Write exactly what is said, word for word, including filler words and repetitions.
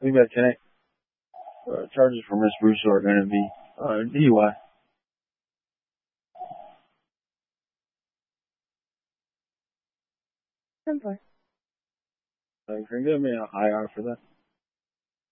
We got tonight. Uh, charges for Miss Bruce are going to be uh, D U I. ten four. Uh, you can give me a high R for that.